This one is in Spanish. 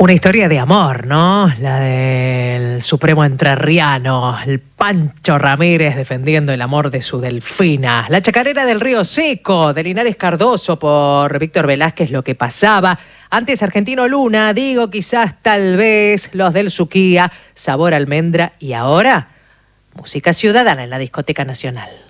Una historia de amor, ¿no? La del supremo entrerriano, el Pancho Ramírez defendiendo el amor de su Delfina. La chacarera del Río Seco, de Linares Cardoso por Víctor Velázquez, Lo que pasaba. Antes Argentino Luna, digo quizás, tal vez, Los del Suquía, Sabor Almendra. Y ahora, música ciudadana en la Discoteca Nacional.